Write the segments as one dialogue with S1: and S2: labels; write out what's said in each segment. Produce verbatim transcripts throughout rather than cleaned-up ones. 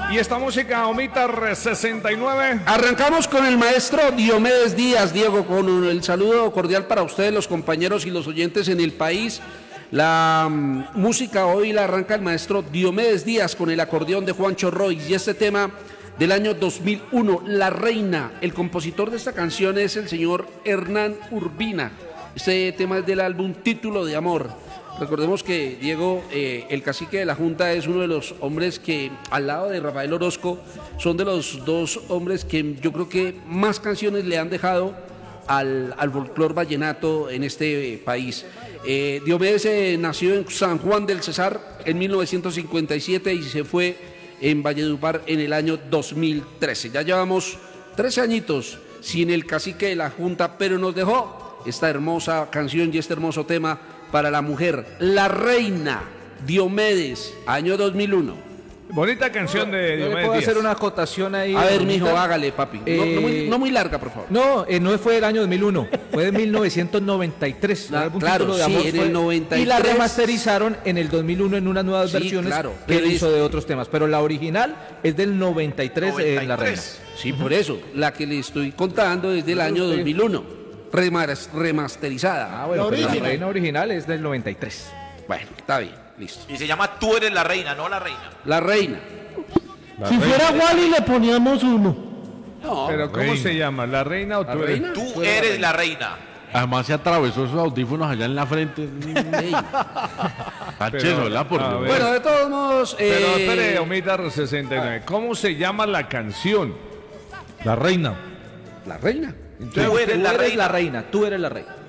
S1: ¿Y esta música, Omitar sesenta y nueve?
S2: Arrancamos con el maestro Diomedes Díaz, Diego, con un, el saludo cordial para ustedes, los compañeros y los oyentes en el país. La um, música hoy la arranca el maestro Diomedes Díaz con el acordeón de Juancho Roy y este tema del año dos mil uno, La Reina. El compositor de esta canción es el señor Hernán Urbina. Este tema es del álbum Título de Amor. Recordemos que Diego, eh, el cacique de la Junta, es uno de los hombres que, al lado de Rafael Orozco, son de los dos hombres que yo creo que más canciones le han dejado al, al folclor vallenato en este eh, país. Eh, Diomedes eh, nació en San Juan del Cesar en mil novecientos cincuenta y siete y se fue en Valledupar en el año dos mil trece. Ya llevamos trece añitos sin el cacique de la Junta, pero nos dejó esta hermosa canción y este hermoso tema para la mujer, La Reina, Diomedes, año dos mil uno.
S1: Bonita canción de Diomedes
S3: Díaz. ¿Puedo
S1: Díaz.
S3: hacer una acotación ahí?
S2: A ver, mijo, hágale, papi.
S3: Eh,
S2: no, no, muy, no muy larga, por favor.
S3: No, eh, no fue del año dos mil uno, fue de mil novecientos noventa y tres.
S2: La, claro,
S3: de
S2: sí,
S3: amor
S2: en
S3: fue,
S2: el noventa y tres.
S3: Y la remasterizaron en el dos mil uno en unas nuevas
S2: Sí,
S3: versiones
S2: claro,
S3: que él
S2: pero
S3: hizo
S2: es-
S3: de otros temas. Pero la original es del noventa y tres, eh, en La Reina.
S2: Sí, por eso. La que le estoy contando es del año dos mil uno, remar- remasterizada.
S3: Ah, bueno,
S4: La
S3: pero la
S4: original.
S3: Reina original es del noventa y tres.
S2: Bueno, está bien, listo.
S5: Y se llama Tú eres la reina, no la reina.
S2: La Reina.
S4: Si fuera Wally le poníamos uno.
S2: No,
S1: Pero ¿cómo
S6: Reina.
S1: se llama? ¿La reina o
S2: ¿La
S1: tú eres?
S2: reina?
S5: Tú eres la reina.
S6: Además se atravesó esos audífonos allá en la frente.
S2: ey.
S6: Pachelo, ¿verdad? Por
S1: a
S6: Dios.
S1: ver.
S2: Bueno, de todos modos.
S1: Pero
S2: eh,
S1: espere, Omitar sesenta y nueve. ¿Cómo se llama la canción?
S6: La reina.
S2: La Reina.
S5: Tú eres la reina.
S3: la reina, tú eres la reina.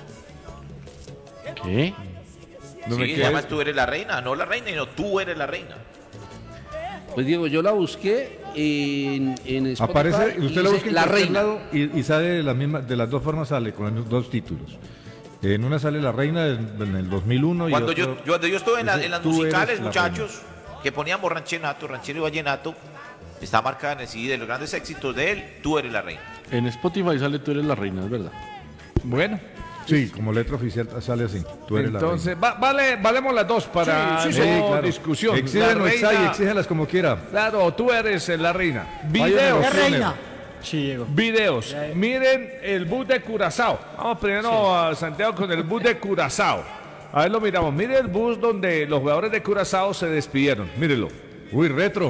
S6: ¿Qué?
S1: No me
S5: Sí, se
S1: quedes-
S5: llama Tú eres la reina, no la reina, sino Tú eres la reina.
S2: Pues Diego, yo la busqué en, en Spotify.
S7: Aparece,
S2: y
S7: usted lo
S2: dice
S7: busca en
S2: La
S7: cualquier
S2: Reina.
S7: lado y, y sale de, la misma, de las dos formas, sale con los dos títulos. En una sale La Reina en, en el dos mil uno.
S5: Cuando
S7: y
S5: yo,
S7: otro-
S5: yo, cuando yo estuve en, la-
S7: dice,
S5: en las
S7: "Tú eres
S5: musicales,
S7: la
S5: muchachos, que poníamos ranchenato, ranchero y vallenato, está marcada en el C D de los grandes éxitos de él, Tú eres la reina.
S6: En Spotify sale Tú eres la reina, es verdad.
S1: Bueno,
S7: Sí, como letra oficial sale así. Tú eres
S1: entonces, va- vale, valemos las dos para
S7: la
S1: no
S7: reina. Sí, claro.
S1: discusión.
S7: Exígenos,
S1: La
S7: Exai,
S1: reina,
S7: exígelas como quiera.
S1: claro, tú eres la reina.
S7: Vaya
S1: Videos.
S7: una
S4: Es reina. Sí, Diego.
S1: Videos. Miren el bus de Curazao. Vamos primero a Santiago con el bus de Curazao. A ver, lo miramos. Mire el bus donde los jugadores de Curazao se despidieron. Mírelo.
S7: Uy, retro.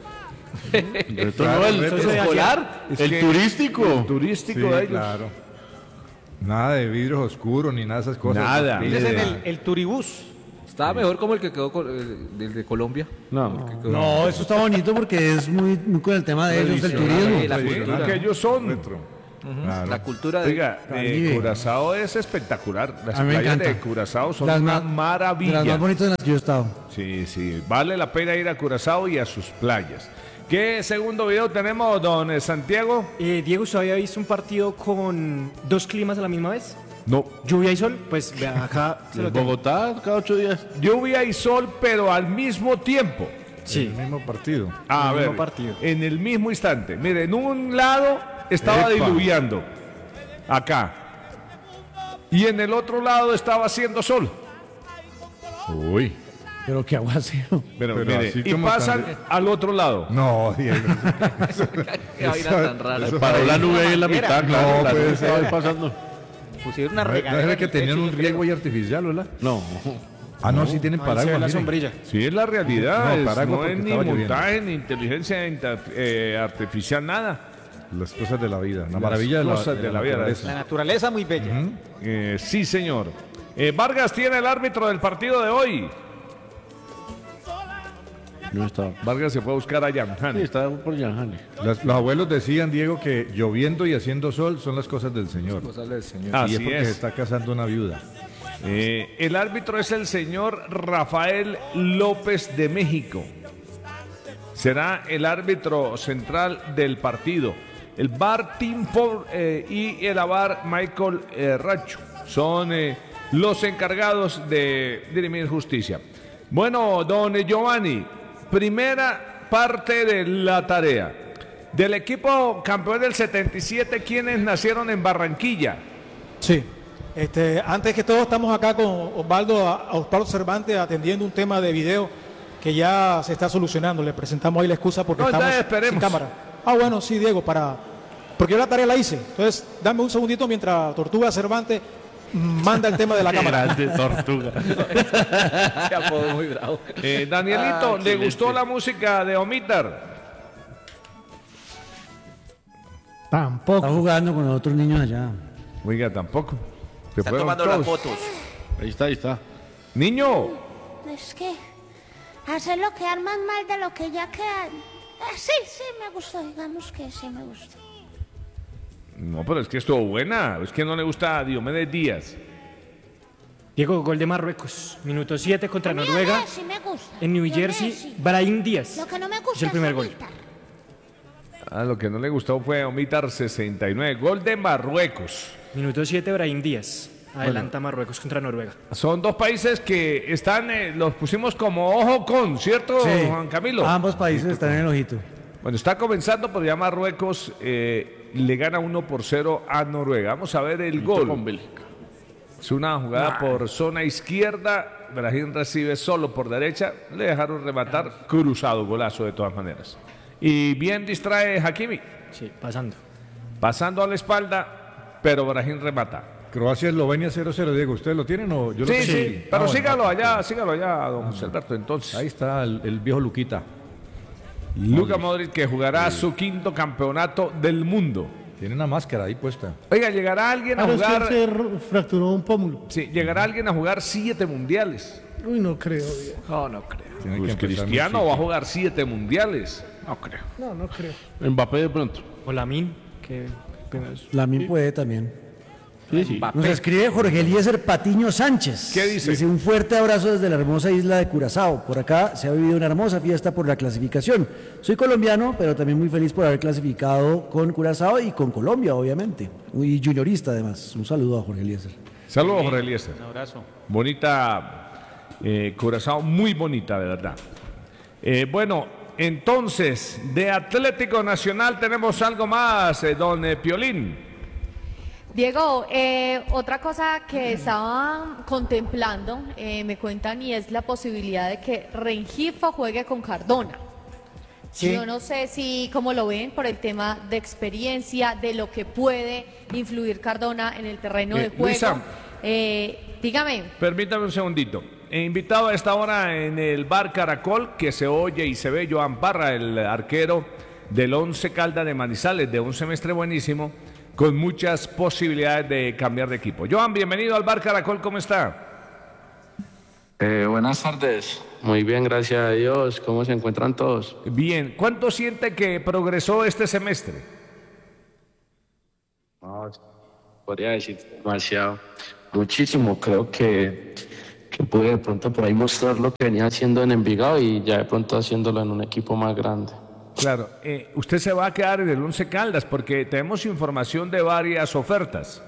S6: Esto
S7: Claro,
S6: no, el,
S7: retro.
S6: el
S1: escolar. Es
S6: el
S1: que-
S6: turístico.
S1: El turístico
S7: Sí,
S1: de ellos.
S7: claro. Nada de vidrios oscuros ni nada de esas cosas.
S1: Nada.
S7: Ni
S4: Ese es
S7: de-
S4: el, el turibús.
S3: Estaba mejor como el que quedó con- el, el de Colombia.
S6: No.
S8: No, eso está bonito porque es muy, muy con el tema de ellos, del turismo.
S3: Sí, la
S1: Sí,
S3: cultura.
S1: que ellos son.
S7: retro. Claro.
S3: La cultura de...
S1: Oiga, eh,
S8: Caribe.
S1: Curazao es espectacular. Las
S8: A mí me
S1: playas
S8: encanta.
S1: de Curazao son
S8: Las
S1: una
S8: más-
S1: maravilla.
S8: De las más bonitas en las que yo he estado.
S1: Sí, sí, vale la pena ir a Curazao y a sus playas. ¿Qué segundo video tenemos, don eh, Santiago?
S9: Eh, Diego, ¿usted había visto un partido con dos climas a la misma vez?
S1: No.
S9: ¿Lluvia y sol? Pues vea, acá se lo
S6: En
S9: tengo.
S6: Bogotá cada ocho días.
S1: Lluvia y sol, pero al mismo tiempo.
S9: Sí,
S7: El mismo partido.
S1: A
S9: El
S1: ver,
S9: mismo partido.
S1: en el mismo instante. Mire, en un lado estaba
S7: Epa.
S1: diluviando, acá. Y en el otro lado estaba haciendo sol.
S7: Uy.
S8: Pero qué aguacero.
S1: Pero,
S7: Pero
S1: mire,
S7: así
S1: y
S7: como
S1: pasan
S7: tan-
S1: al otro lado.
S7: No, Diego.
S3: Qué vaina tan rara.
S6: Paró la nube ahí en la mitad, claro.
S7: No,
S6: la
S7: puede
S6: nube
S7: ser.
S6: estaba ahí pasando.
S9: pusieron una
S7: No
S9: regadera.
S7: era
S9: en
S7: que
S9: el
S7: tenían
S9: techo,
S7: un
S9: yo
S7: riego
S9: creo.
S7: ahí artificial, ¿verdad?
S6: No.
S7: Ah, no, sí tienen
S9: Ahí se ve
S7: paraguas.
S9: la
S7: miren.
S9: sombrilla.
S1: Sí, es la realidad.
S7: No,
S1: es-
S7: paraguas
S1: no
S7: porque
S1: es ni
S7: estaba lloviendo.
S1: montaje, ni inteligencia inter- eh, artificial, nada.
S7: Las cosas de la vida. La
S1: Las
S7: maravilla de la,
S1: cosas de la vida.
S7: naturaleza.
S9: La naturaleza muy bella.
S1: Eh, sí, señor. Eh, Vargas tiene el árbitro del partido de hoy.
S6: No estaba.
S1: Vargas se fue a buscar a Jan
S6: Sí, estaba por Yanjani.
S7: Las- los abuelos decían, Diego, que lloviendo y haciendo sol son las cosas del Señor.
S3: Cosas del Señor.
S7: y es
S1: Así
S7: porque
S1: es.
S7: se está casando una viuda.
S1: Eh, el árbitro es el señor Rafael López de México. Será el árbitro central del partido. El V A R Tim Ford eh, y el A V A R Michael eh, Racho son eh, los encargados de dirimir justicia. Bueno, don Giovanni, primera parte de la tarea. Del equipo campeón del setenta y siete, ¿quiénes nacieron en Barranquilla?
S4: Sí. Este, antes que todo estamos acá con Osvaldo, a- Osvaldo Cervantes atendiendo un tema de video
S9: que ya se está solucionando. Le presentamos ahí la excusa porque
S1: No,
S9: estamos
S1: entonces esperemos.
S9: sin cámara. Ah, bueno, sí, Diego, para... Porque yo la tarea la hice. Entonces, dame un segundito mientras Tortuga Cervantes manda el tema de la cámara.
S6: Grande tortuga.
S3: Se apodó muy bravo.
S1: Eh, Danielito,
S3: Ah,
S1: ¿le
S3: excelente.
S1: gustó la música de Omitar?
S8: Tampoco.
S4: Está jugando con los otros niños allá.
S1: Oiga, tampoco. Se
S5: Están
S1: fueron
S5: tomando las
S1: todos.
S5: fotos.
S6: Ahí está, ahí está.
S1: Niño,
S10: Es que hacerlo quedar más mal de lo que ya queda. Ah, sí, sí, me gustó, digamos que sí me gustó.
S1: no, pero es que estuvo buena. Es que no le gusta a Diomedes Díaz.
S9: Diego, gol de Marruecos. Minuto siete contra
S10: A mí
S9: Noruega.
S10: Messi me gusta.
S9: En New
S10: Yo
S9: Jersey,
S10: Messi.
S9: Brahim Díaz.
S10: Lo que no me
S9: Es
S10: gusta
S9: el primer gol.
S10: Omitar.
S1: Ah, lo que no le gustó fue Omitar sesenta y nueve. Gol de Marruecos.
S9: Minuto siete, Brahim Díaz. Adelanta Marruecos contra Noruega.
S1: Son dos países que están, eh, los pusimos como ojo con, ¿cierto,
S8: Sí.
S1: Juan Camilo?
S8: Ambos países están en el ojito.
S1: Bueno, está comenzando, pero ya Marruecos eh, le gana uno por cero a Noruega. Vamos a ver el
S6: Con
S1: gol.
S6: Bélgica.
S1: Es una jugada por zona izquierda. Brahim recibe solo por derecha. Le dejaron rematar. Cruzado, golazo de todas maneras. Y bien distrae Hakimi.
S9: Sí, pasando.
S1: Pasando a la espalda, pero Brahim remata.
S7: Croacia-Eslovenia cero cero, Diego. ¿Ustedes lo tienen o yo lo
S1: Sí,
S7: tengo
S1: sí,
S7: aquí?
S1: pero
S7: Ah, bueno.
S1: sígalo allá, sígalo allá, don José Alberto. Entonces,
S7: Ahí está el, el viejo Luquita.
S1: Luka Modric, que jugará su quinto campeonato del mundo.
S7: Tiene una máscara ahí puesta.
S1: Oiga, llegará alguien a
S4: Claro, es que él
S1: jugar.
S4: se r- fracturó un pómulo.
S1: Sí, llegará alguien a jugar siete mundiales.
S4: Uy, no creo, Diego.
S3: No, no creo.
S7: Tiene
S1: Pues
S7: que empezar
S1: Cristiano
S7: muy
S1: va a
S7: chico.
S1: jugar siete mundiales.
S3: No creo.
S4: No, no creo.
S6: Mbappé de pronto.
S9: O Lamin, que apenas-
S8: Lamin puede también.
S6: Sí, sí.
S8: Nos escribe Jorge Eliezer Patiño Sánchez.
S1: ¿Qué dice?
S8: Dice un fuerte abrazo desde la hermosa isla de Curazao. Por acá se ha vivido una hermosa fiesta por la clasificación. Soy colombiano, pero también muy feliz por haber clasificado con Curazao y con Colombia, obviamente. Y juniorista además. Un saludo a Jorge Eliezer.
S1: Saludos, Jorge Eliezer.
S3: Un abrazo.
S1: Bonita, eh, Curazao, muy bonita, de verdad. Eh, bueno, entonces, de Atlético Nacional tenemos algo más, eh, don eh, Piolín.
S11: Diego, eh, otra cosa que estaban contemplando, eh, me cuentan, y es la posibilidad de que Rengifo juegue con Cardona.
S9: Sí.
S11: Yo no sé si cómo lo ven por el tema de experiencia, de lo que puede influir Cardona en el terreno
S1: Eh,
S11: de juego.
S1: Luisa.
S11: Eh, dígame.
S1: Permítame un segundito. He invitado a esta hora en el bar Caracol, que se oye y se ve Joan Parra, el arquero del Once Caldas de Manizales, de un semestre buenísimo, con muchas posibilidades de cambiar de equipo. Joan, bienvenido al bar Caracol, ¿cómo está?
S12: Eh, buenas tardes. Muy bien, gracias a Dios. ¿Cómo se encuentran todos?
S1: Bien, ¿cuánto siente que progresó este semestre?
S12: No, podría decir demasiado. Muchísimo. Creo que, que pude de pronto por ahí mostrar lo que venía haciendo en Envigado y ya de pronto haciéndolo en un equipo más grande.
S1: Claro, eh, usted se va a quedar en el Once Caldas porque tenemos información de varias ofertas.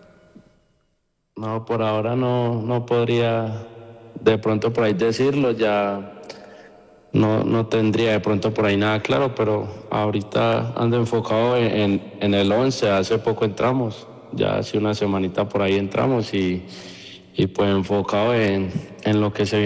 S12: No, por ahora no, no podría de pronto por ahí decirlo. Ya no, no tendría de pronto por ahí nada claro, pero ahorita ando enfocado en, en el once. Hace poco entramos, ya hace una semanita por ahí entramos y, y pues enfocado en, en lo que se viene.